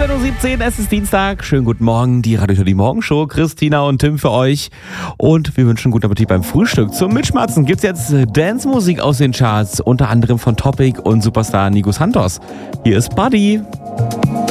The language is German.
7:17 Uhr, es ist Dienstag. Schönen guten Morgen, die Radio die Morgenshow. Christina und Tim für euch. Und wir wünschen guten Appetit beim Frühstück. Zum Mitschmatzen gibt's jetzt Dance-Musik aus den Charts, unter anderem von Topic und Superstar Nico Santos. Hier ist Buddy.